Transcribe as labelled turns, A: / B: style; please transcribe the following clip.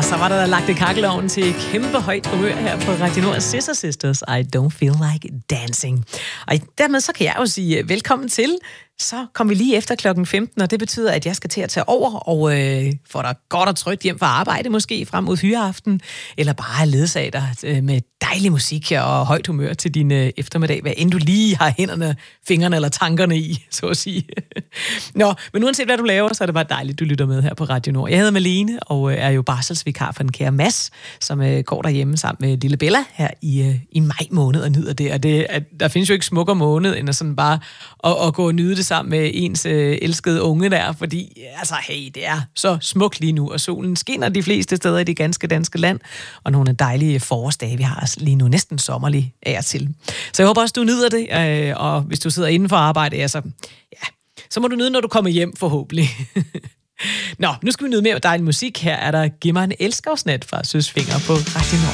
A: så var der lagt i kakkelovnen til kæmpe højt humør her på Radio Nord. Sister Sisters, I don't feel like dancing. Og dermed så kan jeg jo sige velkommen til. Så kom vi lige efter klokken 15, og det betyder, at jeg skal til at tage over og få dig godt og trygt hjem fra arbejde, måske frem mod hyreaften, eller bare ledsage dig med dejlig musik og højt humør til din eftermiddag, hvad end du lige har hænderne, fingrene eller tankerne i, så at sige. Nå, men uanset hvad du laver, så er det bare dejligt, du lytter med her på Radio Nord. Jeg hedder Malene, og er jo barselsvikar for den kære Mads, som går derhjemme sammen med lille Bella her i maj måned og nyder det. Og der findes jo ikke smukkere måned, end at sådan bare at gå og nyde det sammen med ens elskede unge der, fordi altså, hey, det er så smukt lige nu, og solen skinner de fleste steder i det ganske danske land, og nogle dejlige forårsdage, vi har lige nu, næsten sommerlig af og til. Så jeg håber også, du nyder det, og hvis du sidder inden for arbejde, ja, så må du nyde, når du kommer hjem, forhåbentlig. Nå, nu skal vi nyde mere dejlig musik. Her er der Giv mig en elskovsnat fra Søsfinger på Radio Nord.